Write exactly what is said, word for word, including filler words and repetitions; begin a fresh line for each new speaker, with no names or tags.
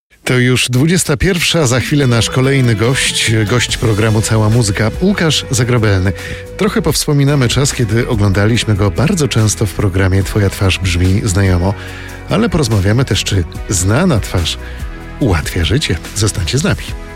To już dwudziesta pierwsza, za chwilę nasz kolejny gość, gość programu Cała Muzyka, Łukasz Zagrobelny. Trochę powspominamy czas, kiedy oglądaliśmy go bardzo często w programie Twoja twarz brzmi znajomo, ale porozmawiamy też, czy znana twarz ułatwia życie. Zostańcie z nami.